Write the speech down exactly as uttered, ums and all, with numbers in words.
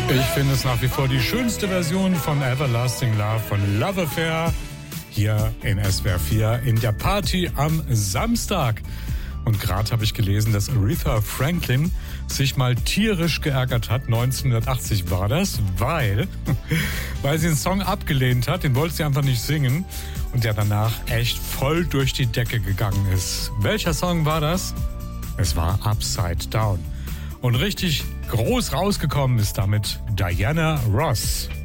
Ich finde es nach wie vor die schönste Version von Everlasting Love von Love Affair hier in S W R vier in der Party am Samstag. Und gerade habe ich gelesen, dass Aretha Franklin sich mal tierisch geärgert hat. neunzehnhundertachtzig war das, weil, weil sie einen Song abgelehnt hat. Den wollte sie einfach nicht singen. Und der danach echt voll durch die Decke gegangen ist. Welcher Song war das? Es war Upside Down. Und richtig groß rausgekommen ist damit Diana Ross.